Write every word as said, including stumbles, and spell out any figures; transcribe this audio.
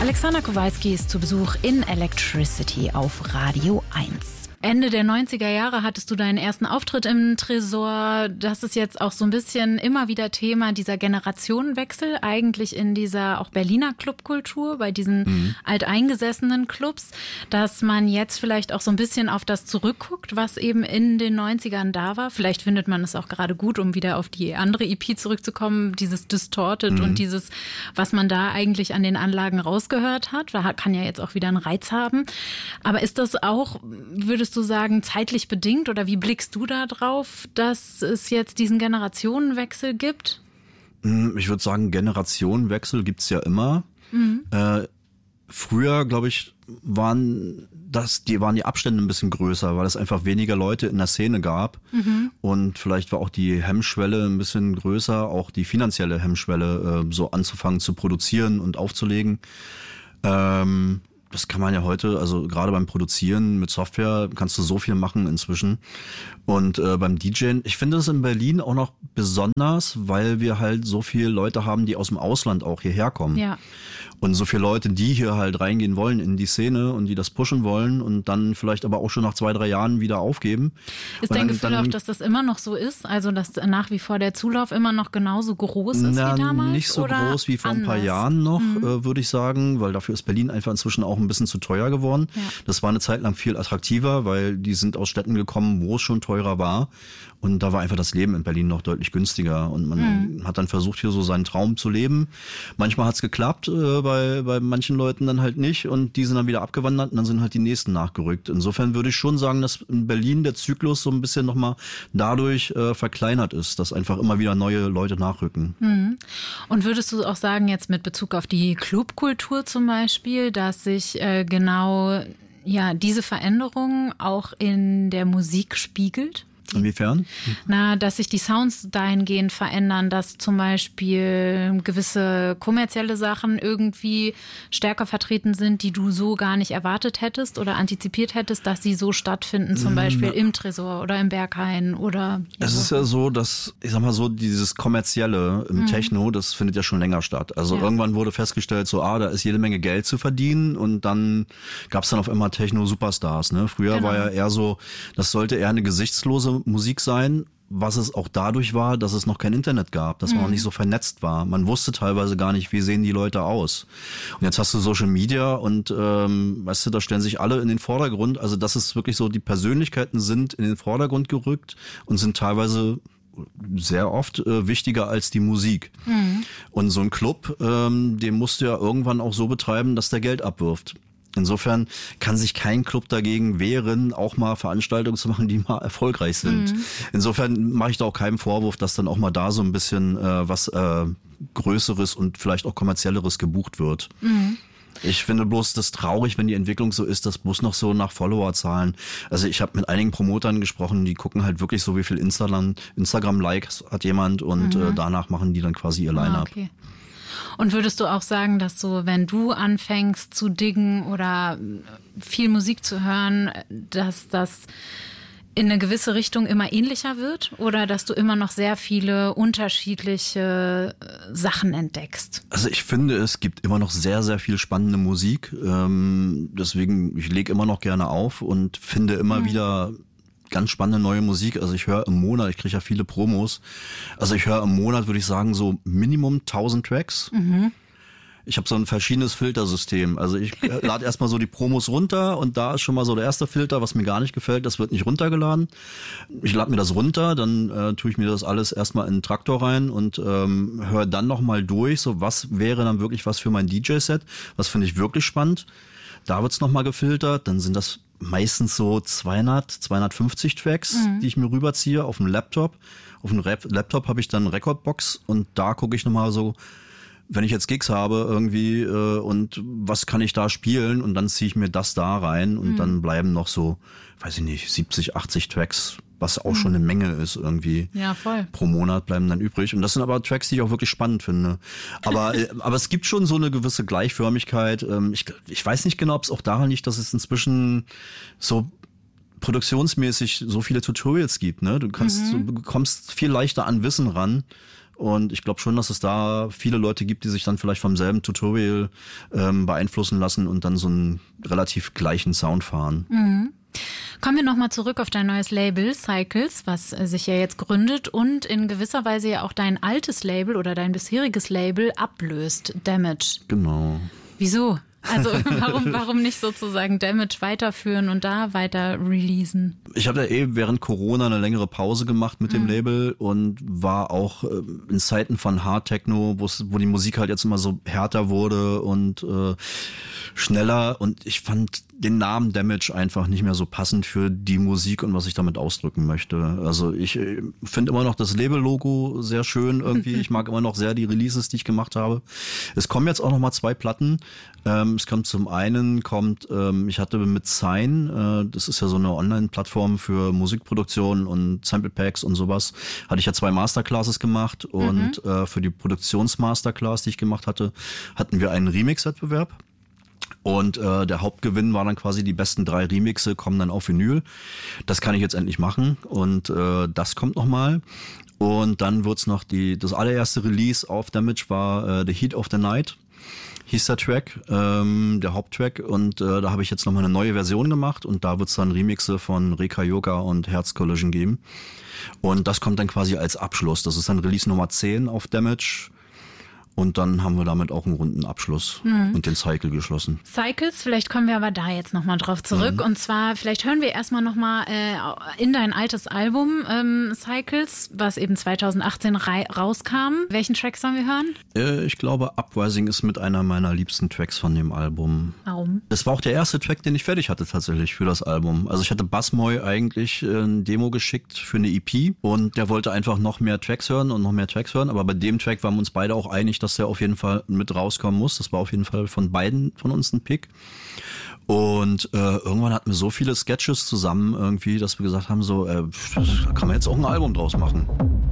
Alexander Kowalski ist zu Besuch in Electricity auf Radio eins. Ende der neunziger Jahre hattest du deinen ersten Auftritt im Tresor. Das ist jetzt auch so ein bisschen immer wieder Thema, dieser Generationenwechsel eigentlich in dieser auch Berliner Clubkultur, bei diesen mhm. alteingesessenen Clubs, dass man jetzt vielleicht auch so ein bisschen auf das zurückguckt, was eben in den neunzigern da war. Vielleicht findet man es auch gerade gut, um wieder auf die andere E P zurückzukommen, dieses Distorted mhm. und dieses, was man da eigentlich an den Anlagen rausgehört hat. Da kann ja jetzt auch wieder einen Reiz haben. Aber ist das auch, würdest du sagen, zeitlich bedingt oder wie blickst du da drauf, dass es jetzt diesen Generationenwechsel gibt? Ich würde sagen, Generationenwechsel gibt's ja immer. Mhm. Äh, früher, glaube ich, waren das, die waren die Abstände ein bisschen größer, weil es einfach weniger Leute in der Szene gab. Mhm. Und vielleicht war auch die Hemmschwelle ein bisschen größer, auch die finanzielle Hemmschwelle, äh, so anzufangen zu produzieren und aufzulegen. Ähm, Das kann man ja heute, also gerade beim Produzieren mit Software kannst du so viel machen inzwischen. Und äh, beim DJen, ich finde es in Berlin auch noch besonders, weil wir halt so viele Leute haben, die aus dem Ausland auch hierher kommen. Ja. Und so viele Leute, die hier halt reingehen wollen in die Szene und die das pushen wollen und dann vielleicht aber auch schon nach zwei, drei Jahren wieder aufgeben. Ist dein Gefühl auch, dass das immer noch so ist? Also dass nach wie vor der Zulauf immer noch genauso groß ist na, wie damals? Nicht so oder groß wie vor anders? ein paar Jahren noch, mhm. äh, würde ich sagen, weil dafür ist Berlin einfach inzwischen auch ein bisschen zu teuer geworden. Ja. Das war eine Zeit lang viel attraktiver, weil die sind aus Städten gekommen, wo es schon teurer war. Und da war einfach das Leben in Berlin noch deutlich günstiger. Und man mhm. hat dann versucht, hier so seinen Traum zu leben. Manchmal hat's geklappt, äh, bei, bei manchen Leuten dann halt nicht. Und die sind dann wieder abgewandert und dann sind halt die nächsten nachgerückt. Insofern würde ich schon sagen, dass in Berlin der Zyklus so ein bisschen nochmal dadurch äh, verkleinert ist, dass einfach immer wieder neue Leute nachrücken. Mhm. Und würdest du auch sagen, jetzt mit Bezug auf die Clubkultur zum Beispiel, dass sich äh, genau ja diese Veränderung auch in der Musik spiegelt? Inwiefern? Na, dass sich die Sounds dahingehend verändern, dass zum Beispiel gewisse kommerzielle Sachen irgendwie stärker vertreten sind, die du so gar nicht erwartet hättest oder antizipiert hättest, dass sie so stattfinden, zum Beispiel im Tresor oder im Berghain oder... Es ist ja so, dass, ich sag mal so, dieses Kommerzielle im mhm. Techno, das findet ja schon länger statt. Also ja. irgendwann wurde festgestellt, so, ah, da ist jede Menge Geld zu verdienen und dann gab es dann auf einmal Techno-Superstars. Ne? Früher genau. war ja eher so, das sollte eher eine gesichtslose Musik sein, was es auch dadurch war, dass es noch kein Internet gab, dass man mhm. noch nicht so vernetzt war. Man wusste teilweise gar nicht, wie sehen die Leute aus. Und jetzt hast du Social Media und ähm, weißt du, da stellen sich alle in den Vordergrund. Also das ist wirklich so, die Persönlichkeiten sind in den Vordergrund gerückt und sind teilweise sehr oft äh, wichtiger als die Musik. Mhm. Und so ein Club, ähm, den musst du ja irgendwann auch so betreiben, dass der Geld abwirft. Insofern kann sich kein Club dagegen wehren, auch mal Veranstaltungen zu machen, die mal erfolgreich sind. Mhm. Insofern mache ich da auch keinen Vorwurf, dass dann auch mal da so ein bisschen äh, was äh, Größeres und vielleicht auch Kommerzielleres gebucht wird. Mhm. Ich finde bloß das traurig, wenn die Entwicklung so ist, dass bloß noch so nach Followerzahlen. Also ich habe mit einigen Promotern gesprochen, die gucken halt wirklich so, wie viel Instagram, Instagram-Likes hat jemand und mhm. äh, danach machen die dann quasi ihr Line-Up. Ah, okay. Und würdest du auch sagen, dass so, wenn du anfängst zu diggen oder viel Musik zu hören, dass das in eine gewisse Richtung immer ähnlicher wird oder dass du immer noch sehr viele unterschiedliche Sachen entdeckst? Also ich finde, es gibt immer noch sehr, sehr viel spannende Musik. Ähm, deswegen, ich lege immer noch gerne auf und finde immer mhm. wieder ganz spannende neue Musik. Also ich höre im Monat, ich kriege ja viele Promos, also ich höre im Monat, würde ich sagen, so Minimum tausend Tracks. Mhm. Ich habe so ein verschiedenes Filtersystem. Also ich lade erstmal so die Promos runter und da ist schon mal so der erste Filter, was mir gar nicht gefällt, das wird nicht runtergeladen. Ich lade mir das runter, dann äh, tue ich mir das alles erstmal in den Traktor rein und ähm, höre dann nochmal durch, so was wäre dann wirklich was für mein D J-Set, was finde ich wirklich spannend. Da wird's nochmal gefiltert, dann sind das meistens so zweihundert, zweihundertfünfzig Tracks, mhm. die ich mir rüberziehe auf dem Laptop. Auf dem Rap- Laptop habe ich dann eine Recordbox und da gucke ich nochmal so, wenn ich jetzt Gigs habe irgendwie äh, und was kann ich da spielen und dann ziehe ich mir das da rein und mhm. dann bleiben noch so, weiß ich nicht, siebzig, achtzig Tracks, was auch mhm. schon eine Menge ist irgendwie. Ja, voll. Pro Monat bleiben dann übrig. Und das sind aber Tracks, die ich auch wirklich spannend finde. Aber aber es gibt schon so eine gewisse Gleichförmigkeit. Ich, ich weiß nicht genau, ob es auch daran liegt, dass es inzwischen so produktionsmäßig so viele Tutorials gibt. Ne? Du kannst, mhm. du bekommst viel leichter an Wissen ran. Und ich glaube schon, dass es da viele Leute gibt, die sich dann vielleicht vom selben Tutorial ähm, beeinflussen lassen und dann so einen relativ gleichen Sound fahren. Mhm. Kommen wir nochmal zurück auf dein neues Label, Cycles, was sich ja jetzt gründet und in gewisser Weise ja auch dein altes Label oder dein bisheriges Label ablöst, Damage. Genau. Wieso? Also warum, warum nicht sozusagen Damage weiterführen und da weiter releasen? Ich habe ja eh während Corona eine längere Pause gemacht mit dem mhm. Label und war auch äh, in Zeiten von Hard Techno, wo die Musik halt jetzt immer so härter wurde und äh, schneller, und ich fand den Namen Damage einfach nicht mehr so passend für die Musik und was ich damit ausdrücken möchte. Also ich finde immer noch das Label-Logo sehr schön irgendwie. Ich mag immer noch sehr die Releases, die ich gemacht habe. Es kommen jetzt auch noch mal zwei Platten. Ähm, es kommt zum einen, kommt, ähm, ich hatte mit Sign, äh, das ist ja so eine Online-Plattform für Musikproduktion und Sample Packs und sowas, hatte ich ja zwei Masterclasses gemacht und mhm. äh, für die Produktions-Masterclass, die ich gemacht hatte, hatten wir einen Remix-Wettbewerb. Und äh, der Hauptgewinn war dann quasi, die besten drei Remixe kommen dann auf Vinyl. Das kann ich jetzt endlich machen und äh, das kommt nochmal. Und dann wird's noch die, das allererste Release auf Damage war äh, The Heat of the Night, hieß der Track, ähm, der Haupttrack. Und äh, da habe ich jetzt nochmal eine neue Version gemacht und da wird's dann Remixe von Reka Yoga und Herz Collision geben. Und das kommt dann quasi als Abschluss. Das ist dann Release Nummer zehn auf Damage. Und dann haben wir damit auch einen runden Abschluss mhm. und den Cycle geschlossen. Cycles, vielleicht kommen wir aber da jetzt nochmal drauf zurück. Mhm. Und zwar, vielleicht hören wir erstmal nochmal äh, in dein altes Album ähm, Cycles, was eben zweitausendachtzehn ra- rauskam. Welchen Track sollen wir hören? Äh, ich glaube, Uprising ist mit einer meiner liebsten Tracks von dem Album. Warum? Das war auch der erste Track, den ich fertig hatte tatsächlich für das Album. Also ich hatte Basmoy eigentlich äh, ein Demo geschickt für eine E P und der wollte einfach noch mehr Tracks hören und noch mehr Tracks hören. Aber bei dem Track waren wir uns beide auch einig, dass der auf jeden Fall mit rauskommen muss. Das war auf jeden Fall von beiden von uns ein Pick. Und äh, irgendwann hatten wir so viele Sketches zusammen irgendwie, dass wir gesagt haben, so, äh, da kann man jetzt auch ein Album draus machen.